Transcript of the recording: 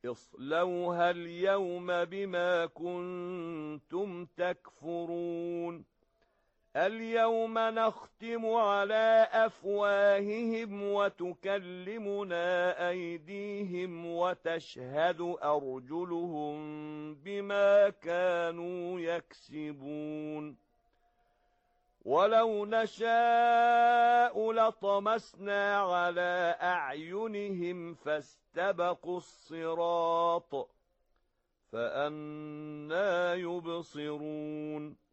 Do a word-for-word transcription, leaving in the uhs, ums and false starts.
اصلوها اليوم بما كنتم تكفرون اليوم نختم على أفواههم وتكلمنا أيديهم وتشهد أرجلهم بما كانوا يكسبون ولو نشاء لطمسنا على أعينهم فاستبقوا الصراط فأنى يبصرون